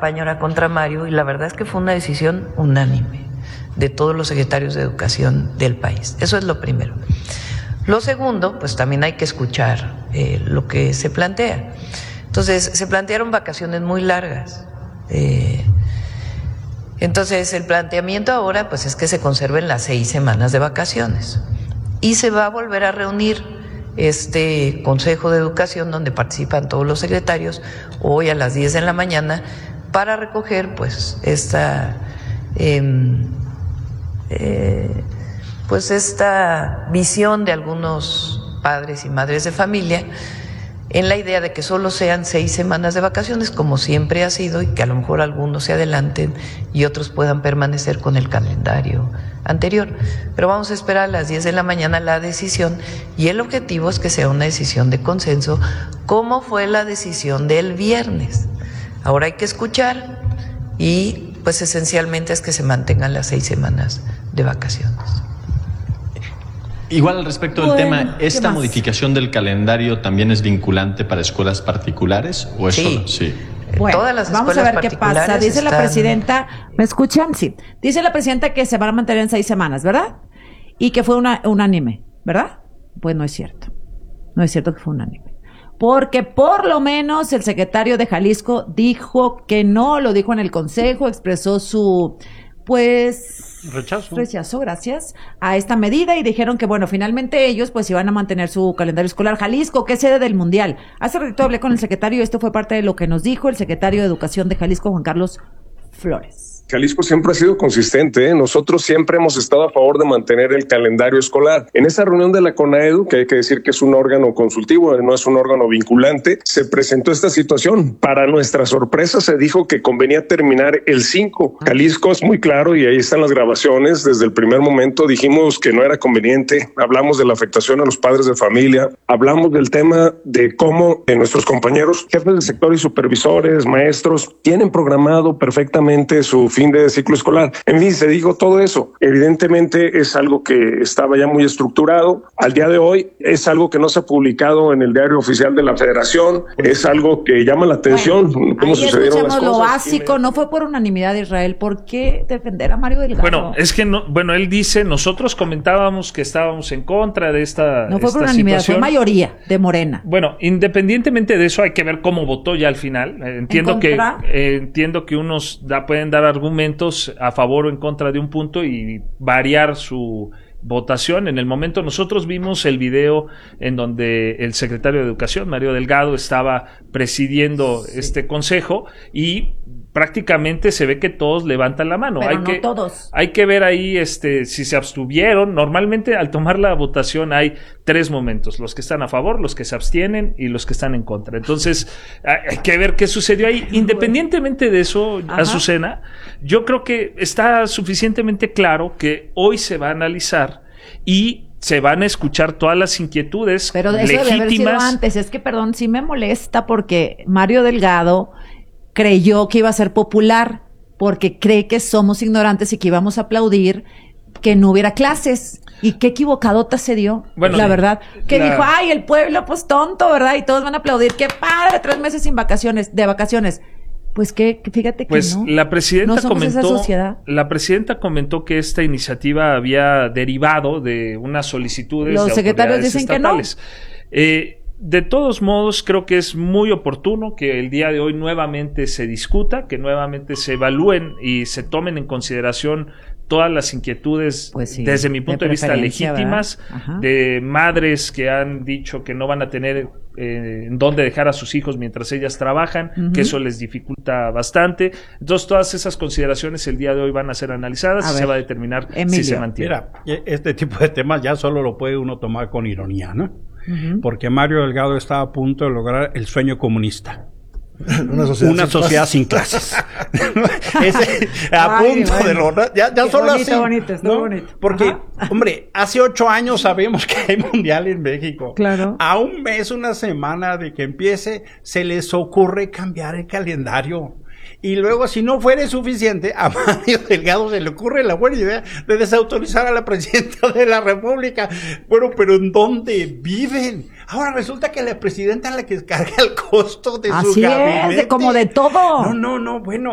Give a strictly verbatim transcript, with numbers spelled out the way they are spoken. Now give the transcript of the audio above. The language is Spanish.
campaña era contra Mario, y la verdad es que fue una decisión unánime de todos los secretarios de educación del país. Eso es lo primero. Lo segundo, pues también hay que escuchar eh, lo que se plantea. Entonces, se plantearon vacaciones muy largas. Eh, entonces, el planteamiento ahora pues es que se conserven las seis semanas de vacaciones. Y se va a volver a reunir este Consejo de Educación donde participan todos los secretarios hoy a las diez de la mañana para recoger pues esta eh, eh, pues esta visión de algunos padres y madres de familia en la idea de que solo sean seis semanas de vacaciones, como siempre ha sido, y que a lo mejor algunos se adelanten y otros puedan permanecer con el calendario anterior. Pero vamos a esperar a las diez de la mañana la decisión, y el objetivo es que sea una decisión de consenso, como fue la decisión del viernes. Ahora hay que escuchar y pues esencialmente es que se mantengan las seis semanas de vacaciones. Igual al respecto del bueno, tema, ¿esta modificación del calendario también es vinculante para escuelas particulares o es Sí. solo? Sí. Bueno, Todas las vamos a escuelas ver qué pasa. particulares Dice la están- presidenta, ¿me escuchan? Sí. Dice la presidenta que se van a mantener en seis semanas, ¿verdad? Y que fue una, unánime, ¿verdad? Pues no es cierto. No es cierto que fue unánime. Porque por lo menos el secretario de Jalisco dijo que no, lo dijo en el consejo, expresó su, pues... Rechazo. Rechazo, gracias, a esta medida, y dijeron que, bueno, finalmente ellos pues iban a mantener su calendario escolar. Jalisco, ¿qué sede del Mundial? Hace ratito hablé con el secretario, esto fue parte de lo que nos dijo el secretario de Educación de Jalisco, Juan Carlos Flores. Jalisco siempre ha sido consistente, ¿eh? Nosotros siempre hemos estado a favor de mantener el calendario escolar. En esa reunión de la CONAEDU, que hay que decir que es un órgano consultivo, no es un órgano vinculante, se presentó esta situación. Para nuestra sorpresa se dijo que convenía terminar el cinco. Jalisco es muy claro y ahí están las grabaciones. Desde el primer momento dijimos que no era conveniente. Hablamos de la afectación a los padres de familia. Hablamos del tema de cómo eh, nuestros compañeros, jefes de sector y supervisores, maestros, tienen programado perfectamente su fin de ciclo escolar. En fin, se dijo todo eso. Evidentemente es algo que estaba ya muy estructurado. Al día de hoy es algo que no se ha publicado en el diario oficial de la Federación. Es algo que llama la atención. Bueno, cómo ahí sucedieron las escuchamos lo cosas. básico, no fue por unanimidad de Israel. ¿Por qué defender a Mario Delgado? Bueno, es que no, bueno, él dice, nosotros comentábamos que estábamos en contra de esta no fue esta por unanimidad, situación. fue mayoría de Morena. Bueno, independientemente de eso, hay que ver cómo votó ya al final. Eh, entiendo que eh, entiendo que unos da, pueden dar argumentos a favor o en contra de un punto y variar su votación. En el momento nosotros vimos el video en donde el secretario de Educación, Mario Delgado, estaba presidiendo sí. este consejo y prácticamente se ve que todos levantan la mano. Pero hay no que, todos. Hay que ver ahí este, si se abstuvieron. Normalmente al tomar la votación hay tres momentos: los que están a favor, los que se abstienen y los que están en contra. Entonces hay que ver qué sucedió ahí. Independientemente de eso, Ajá. Azucena, yo creo que está suficientemente claro que hoy se va a analizar y se van a escuchar todas las inquietudes Pero eso legítimas. Debe haber sido antes. Es que, perdón, sí me molesta porque Mario Delgado creyó que iba a ser popular porque cree que somos ignorantes y que íbamos a aplaudir que no hubiera clases. Y qué equivocadota se dio, bueno, la verdad. Que la... dijo, ay, el pueblo, pues tonto, ¿verdad? Y todos van a aplaudir. ¡Qué padre! Tres meses sin vacaciones, de vacaciones. Pues que, fíjate que pues no. la presidenta no somos comentó, esa sociedad. La presidenta comentó que esta iniciativa había derivado de unas solicitudes Los de secretarios autoridades dicen estatales. Que no. Eh, De todos modos, creo que es muy oportuno que el día de hoy nuevamente se discuta, que nuevamente se evalúen y se tomen en consideración todas las inquietudes, pues sí, desde mi punto de, de vista legítimas, de madres que han dicho que no van a tener eh, en dónde dejar a sus hijos mientras ellas trabajan, uh-huh. que eso les dificulta bastante. Entonces, todas esas consideraciones el día de hoy van a ser analizadas a y ver, se va a determinar Emilio. Si se mantiene. Mira, este tipo de temas ya solo lo puede uno tomar con ironía, ¿no? Uh-huh. Porque Mario Delgado está a punto de lograr el sueño comunista. Una sociedad, Una sin, sociedad clases. sin clases. Ese, a Ay, punto bueno. de lograr. Ya, ya solo bonito, así. bonito, está ¿no? bonito. Porque, Ajá. hombre, hace ocho años sabemos que hay mundial en México. Claro. A un mes, una semana de que empiece, se les ocurre cambiar el calendario. Y luego, si no fuera suficiente, a Mario Delgado se le ocurre la buena idea de desautorizar a la presidenta de la República. Bueno, pero ¿en dónde viven? Ahora resulta que la presidenta es la que carga el costo de Así su gabinete. Es, de como de todo. No, no, no, bueno.